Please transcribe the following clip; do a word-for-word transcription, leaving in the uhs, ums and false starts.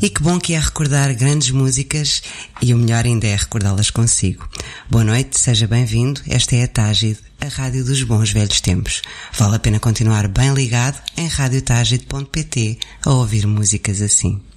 E que bom que é recordar grandes músicas e o melhor ainda é recordá-las consigo. Boa noite, seja bem-vindo. Esta é a Tágide, a rádio dos bons velhos tempos. Vale a pena continuar bem ligado em rádio tágide ponto pt a ouvir músicas assim.